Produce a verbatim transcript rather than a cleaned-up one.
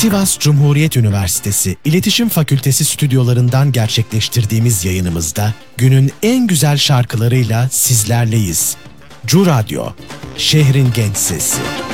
Sivas Cumhuriyet Üniversitesi İletişim Fakültesi stüdyolarından gerçekleştirdiğimiz yayınımızda günün en güzel şarkılarıyla sizlerleyiz. Cu Radyo, şehrin genç sesi.